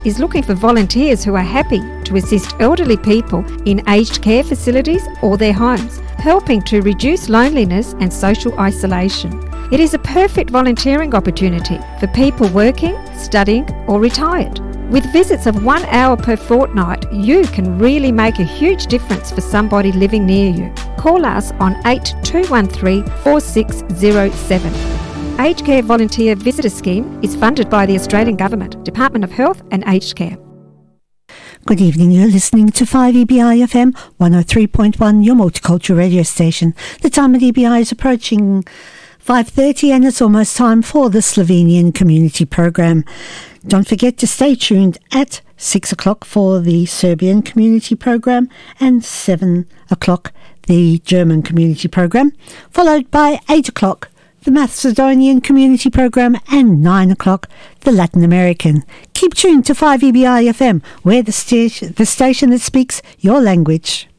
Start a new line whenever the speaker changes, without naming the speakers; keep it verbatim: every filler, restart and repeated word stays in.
is looking for volunteers who are happy to assist elderly people in aged care facilities or their homes, helping to reduce loneliness and social isolation. It is a perfect volunteering opportunity for people working, studying or retired. With visits of one hour per fortnight, you can really make a huge difference for somebody living near you. Call us on eight two one three, four six zero seven. Aged Care Volunteer Visitor Scheme is funded by the Australian Government, Department of Health and Aged Care.
Good evening, you're listening to five E B I F M one oh three point one, your multicultural radio station. The time at E B I is approaching five thirty and it's almost time for the Slovenian Community Program. Don't forget to stay tuned at six o'clock for the Serbian Community Program and seven o'clock the German Community Program, followed by eight o'clock the Macedonian Community Program and nine o'clock the Latin American. Keep tuned to five E B I F M, where the, sta- the station that speaks your language.